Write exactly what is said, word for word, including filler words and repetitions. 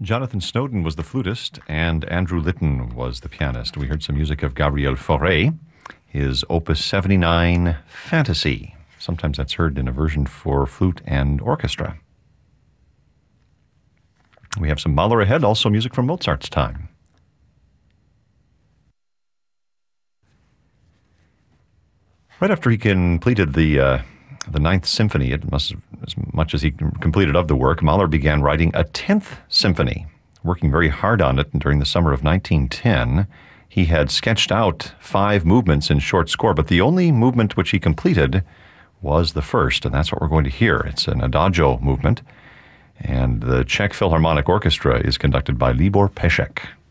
Jonathan Snowden was the flutist, and Andrew Litton was the pianist. We heard some music of Gabriel Fauré, his Opus seventy-nine Fantasy. Sometimes that's heard in a version for flute and orchestra. We have some Mahler ahead, also music from Mozart's time. Right after he completed the uh, the Ninth Symphony, it must have, as much as he completed of the work, Mahler began writing a Tenth Symphony, working very hard on it. And during the summer of nineteen ten, he had sketched out five movements in short score, but the only movement which he completed was the first, and that's what we're going to hear. It's an adagio movement, and the Czech Philharmonic Orchestra is conducted by Libor Pešek.